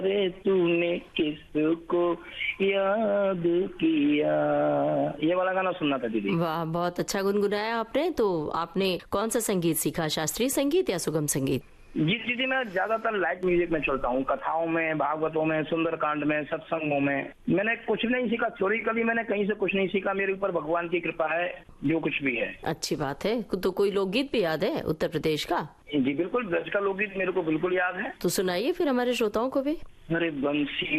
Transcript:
रे तूने किसको याद किया, ये वाला गाना सुनना था दीदी। वाह, बहुत अच्छा गुनगुनाया आपने। तो आपने कौन सा संगीत सीखा, शास्त्रीय संगीत या सुगम संगीत? जी दीदी, मैं ज्यादातर लाइट म्यूजिक में चलता हूँ, कथाओं में, भागवतों में, सुंदरकांड में, सत्संगों में। मैंने कुछ नहीं सीखा थ्योरिकली, मैंने कहीं से कुछ नहीं सीखा, मेरे ऊपर भगवान की कृपा है, जो कुछ भी है। अच्छी बात है। तो कोई लोकगीत भी याद है उत्तर प्रदेश का? जी बिल्कुल, ब्रज का लोकगीत मेरे को बिल्कुल याद है। तो सुनाइए फिर हमारे श्रोताओं को भी। अरे बंसी